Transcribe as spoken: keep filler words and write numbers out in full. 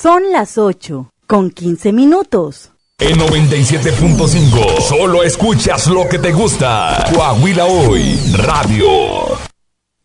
Son las ocho, con quince minutos. En noventa y siete punto cinco, solo escuchas lo que te gusta. Coahuila Hoy, Radio.